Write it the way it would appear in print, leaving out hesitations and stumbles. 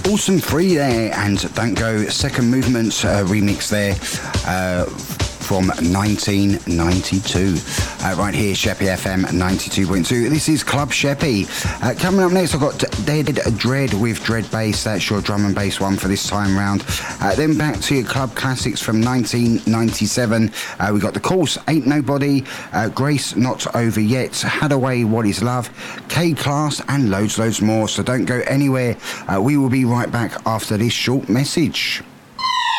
Awesome Free there, and Don't Go, Second Movement remix there from 1992. Right here, Sheppy FM 92.2. This is Club Sheppy. Coming up next, I've got Dead Dread with Dread Bass. That's your drum and bass one for this time round. Then back to your club classics from 1997. We got The Course, Ain't Nobody, Grace Not Over Yet, Hadaway, What Is Love, K-Class, and loads more. So don't go anywhere. We will be right back after this short message.